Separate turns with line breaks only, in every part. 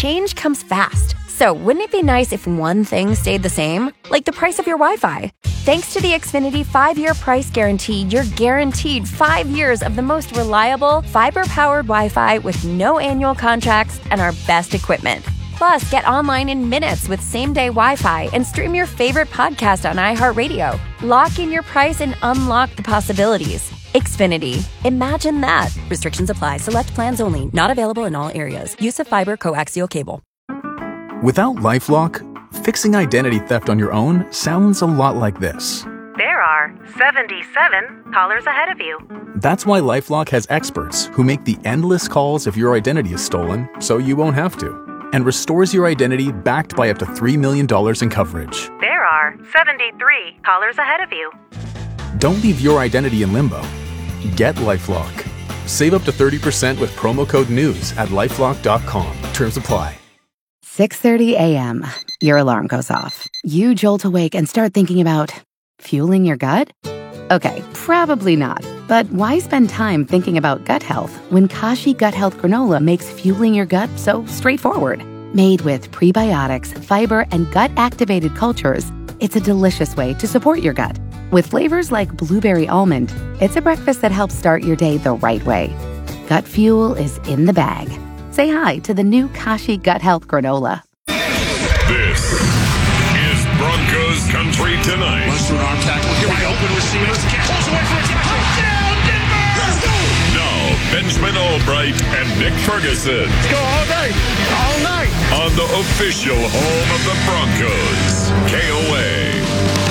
change comes fast. So wouldn't it be nice if one thing stayed the same? Like the price of your Wi-Fi. Thanks to the Xfinity 5-year price guarantee, you're guaranteed 5 years of the most reliable, fiber-powered Wi-Fi with no annual contracts and our best equipment. Plus, get online in minutes with same-day Wi-Fi and stream your favorite podcast on iHeartRadio. Lock in your price and unlock the possibilities. Xfinity. Imagine that. Restrictions apply. Select plans only. Not available in all areas. Use of fiber coaxial cable.
Without LifeLock, fixing identity theft on your own sounds a lot like this.
There are 77 callers ahead of you.
That's why LifeLock has experts who make the endless calls if your identity is stolen, so you won't have to, and restores your identity backed by up to $3 million in coverage.
There are 73 callers ahead of you.
Don't leave your identity in limbo. Get LifeLock. Save up to 30% with promo code NEWS at LifeLock.com. Terms apply.
6:30 a.m. Your alarm goes off. You jolt awake and start thinking about fueling your gut? Okay, probably not. But why spend time thinking about gut health when Kashi Gut Health Granola makes fueling your gut so straightforward? Made with prebiotics, fiber, and gut-activated cultures, it's a delicious way to support your gut. With flavors like blueberry almond, it's a breakfast that helps start your day the right way. Gut fuel is in the bag. Say hi to the new Kashi Gut Health Granola.
This is Broncos Country Tonight.
Runs through an arm tackle. Here we go. Open receivers. Pulls away from a touchdown, Denver! Let's go!
Now, Benjamin Albright and Nick Ferguson.
Let's go all day, all night.
On the official home of the Broncos, KOA.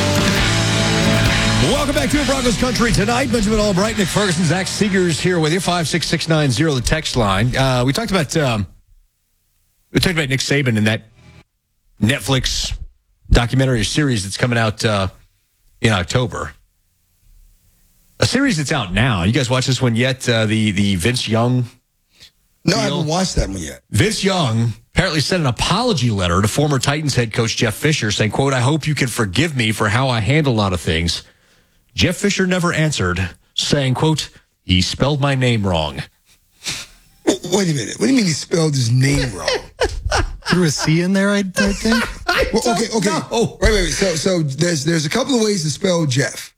Welcome back to Broncos Country Tonight. Benjamin Albright, Nick Ferguson, Zach Seegers here with you. 56690, the text line. We talked about Nick Saban and that Netflix documentary series that's coming out in October. A series that's out now. You guys watch this one yet? The Vince Young
No,
deal?
I haven't watched that one yet.
Vince Young apparently sent an apology letter to former Titans head coach Jeff Fisher saying, quote, "I hope you can forgive me for how I handle a lot of things." Jeff Fisher never answered, saying, quote, "He spelled my name wrong."
Wait a minute. What do you mean he spelled his name wrong?
Threw a C in there, I think.
Okay. Wait. So there's a couple of ways to spell Jeff.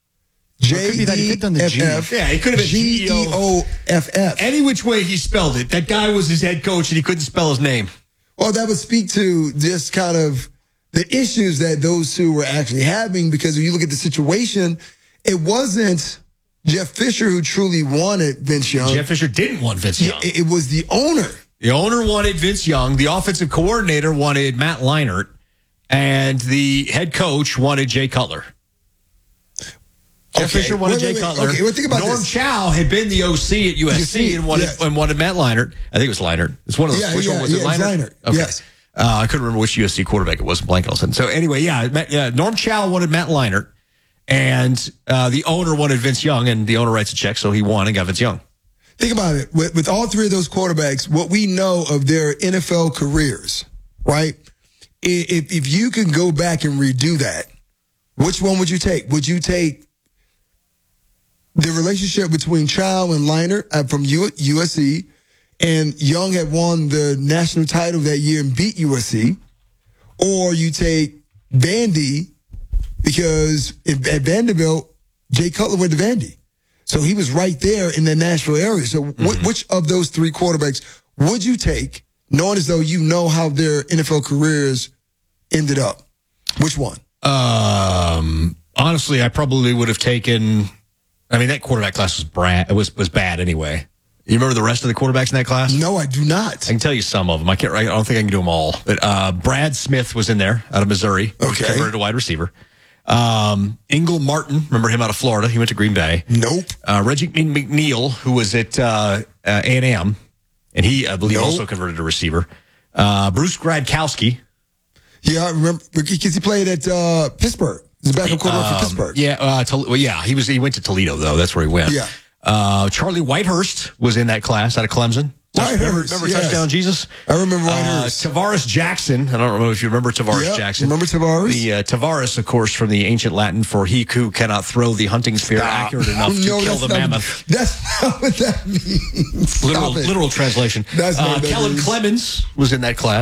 J-E-F-F.
Yeah, it could have been
G-E-O-F-F.
Any which way he spelled it. That guy was his head coach and he couldn't spell his name.
Well, that would speak to just kind of the issues that those two were actually having, because when you look at the situation, it wasn't Jeff Fisher who truly wanted Vince Young.
Jeff Fisher didn't want Vince Young.
It was the owner.
The owner wanted Vince Young. The offensive coordinator wanted Matt Leinart. And the head coach wanted Jay Cutler. Jeff Fisher wanted Jay Cutler.
Okay, well, think about
Norm
this.
Chow had been the OC at USC and wanted Matt Leinart. I think it was Leinart. It's one of those. Which one was it? Leinart? Okay.
Yes.
I couldn't remember which USC quarterback it was. Blank all of a sudden. So anyway, Norm Chow wanted Matt Leinart. And the owner wanted Vince Young, and the owner writes a check, so he won and got Vince Young.
Think about it. With all three of those quarterbacks, what we know of their NFL careers, right? If you can go back and redo that, which one would you take? Would you take the relationship between Chow and Leinart from USC, and Young had won the national title that year and beat USC, or you take Vandy, because at Vanderbilt, Jay Cutler went to Vandy. So he was right there in the Nashville area. So which of those three quarterbacks would you take, knowing as though you know how their NFL careers ended up? Which one?
Honestly, I probably would have taken, that quarterback class was bad anyway. You remember the rest of the quarterbacks in that class?
No, I do not.
I can tell you some of them. I don't think I can do them all. But Brad Smith was in there out of Missouri.
Okay.
Converted to wide receiver. Ingle Martin, remember him out of Florida? He went to Green Bay.
Nope.
Reggie McNeil, who was at A&M, and he, I believe, also converted to receiver. Bruce Gradkowski.
Yeah, I remember, because he played at Pittsburgh. He's a backup quarterback for Pittsburgh.
He went to Toledo, though. That's where he went.
Yeah.
Charlie Whitehurst was in that class out of Clemson. Remember Touchdown Jesus?
I remember Whitehurst.
Tavares Jackson. I don't know if you remember Tavares Jackson.
Remember Tavares?
The Tavares, of course, from the ancient Latin for he who cannot throw the hunting spear accurate enough to kill the mammoth.
That's not what that means.
Literal translation.
That's not
Kellen Clemens was in that class.